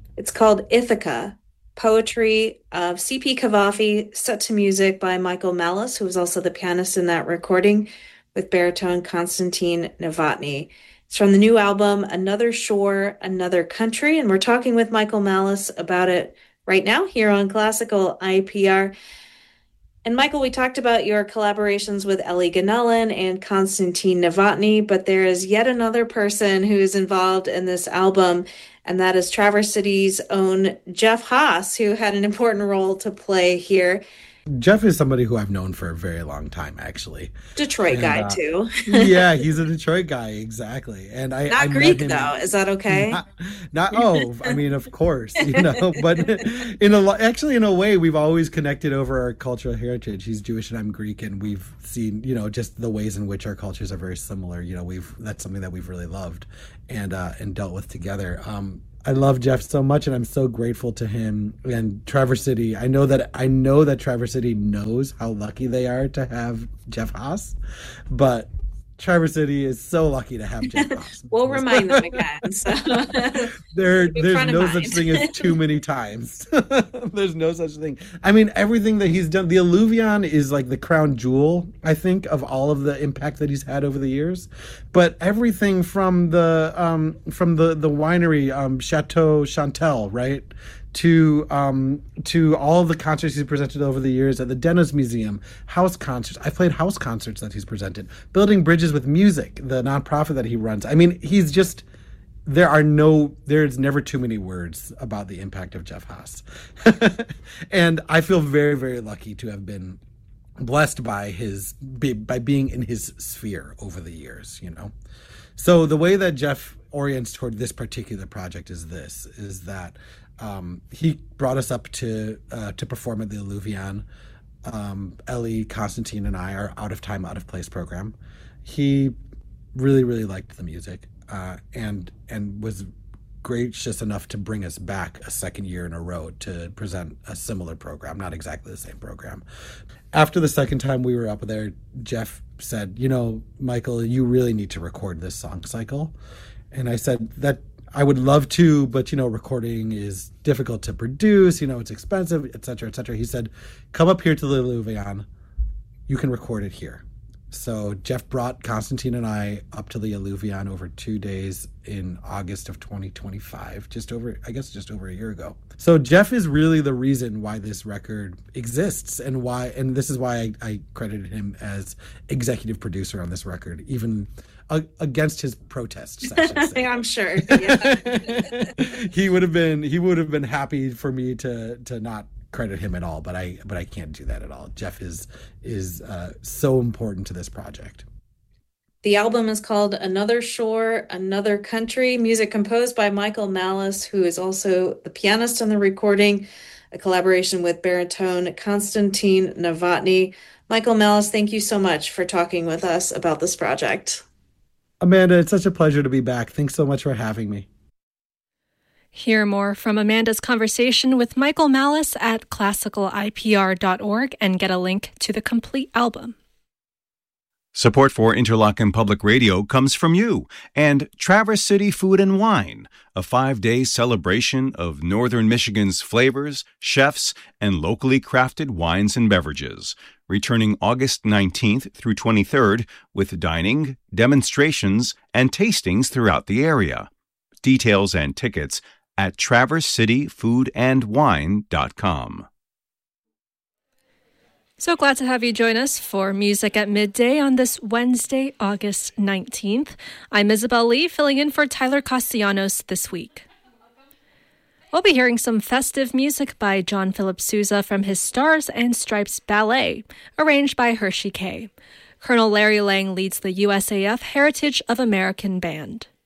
It's called Ithaca, poetry of C.P. Cavafy, set to music by Michael Malice, who was also the pianist in that recording, with baritone Konstantin Novotny. It's from the new album, Another Shore, Another Country, and we're talking with Michael Malice about it right now here on Classical IPR. And Michael, we talked about your collaborations with Ellie Ganellan and Konstantin Novotny, but there is yet another person who is involved in this album, and that is Traverse City's own Jeff Haas, who had an important role to play here. Jeff is somebody who I've known for a very long time, actually. Detroit And guy, too. yeah, he's a Detroit guy, exactly. And I Not met Greek, him. though. Is that okay? I mean, of course, but actually, in a way, we've always connected over our cultural heritage. He's Jewish and I'm Greek, and we've seen, just the ways in which our cultures are very similar. That's something that we've really loved and dealt with together. I love Jeff so much, and I'm so grateful to him and Traverse City. I know that Traverse City knows how lucky they are to have Jeff Haas, but Traverse City is so lucky to have Jeff Haas. We'll remind them again. So. There's no such thing as too many times. There's no such thing. I mean, everything that he's done, the Alluvion is like the crown jewel, I think, of all of the impact that he's had over the years. But everything from the winery, Chateau Chantel, right? To all the concerts he's presented over the years at the Dennis Museum, house concerts. I've played house concerts that he's presented. Building Bridges with Music, the nonprofit that he runs. I mean, he's just, there's never too many words about the impact of Jeff Haas. And I feel very, very lucky to have been blessed by being in his sphere over the years, So the way that Jeff orients toward this particular project is that he brought us up to perform at the Alluvion. Ellie, Constantine, and I are out of time, out of place program. He really, really liked the music and was gracious enough to bring us back a second year in a row to present a similar program, not exactly the same program. After the second time we were up there, Jeff said, Michael, you really need to record this song cycle. And I said that I would love to, but, recording is difficult to produce, it's expensive, et cetera, et cetera. He said, come up here to the Alluvion. You can record it here. So Jeff brought Constantine and I up to the Alluvion over 2 days in August of 2025, just over a year ago. So Jeff is really the reason why this record exists and this is why I credited him as executive producer on this record, even against his protests, I should say. I'm sure. Yeah. He would have been happy for me to not credit him at all, but I can't do that at all. Jeff is so important to this project. The album is called Another Shore, Another Country, music composed by Michael Malice, who is also the pianist on the recording, a collaboration with baritone Konstantin Novotny. Michael Malice, thank you so much for talking with us about this project. Amanda, it's such a pleasure to be back. Thanks so much for having me. Hear more from Amanda's conversation with Michael Malice at classicalipr.org and get a link to the complete album. Support for Interlochen Public Radio comes from you and Traverse City Food and Wine, a 5-day celebration of Northern Michigan's flavors, chefs, and locally crafted wines and beverages, returning August 19th through 23rd with dining, demonstrations, and tastings throughout the area. Details and tickets at traversityfoodandwine.com. So glad to have you join us for Music at Midday on this Wednesday, August 19th. I'm Isabel Lee, filling in for Tyler Castellanos this week. We'll be hearing some festive music by John Philip Sousa from his Stars and Stripes Ballet, arranged by Hershey K. Colonel Larry Lang leads the USAF Heritage of American Band.